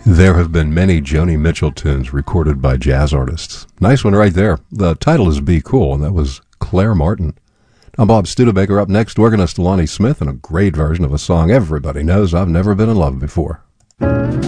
There have been many Joni Mitchell tunes recorded by jazz artists. Nice one right there. The title is Be Cool, and that was Claire Martin. I'm Bob Studebaker. Up next, organist Lonnie Smith and a great version of a song everybody knows, I've Never Been in Love Before.